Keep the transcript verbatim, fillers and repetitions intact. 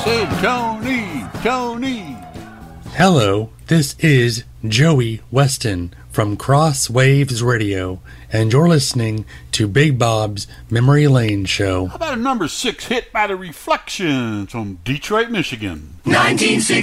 said Tony, Tony. Hello, this is Joey Weston from Cross Waves Radio, and you're listening to Big Bob's Memory Lane Show. How about a number six hit by the Reflections from Detroit, Michigan? nineteen sixty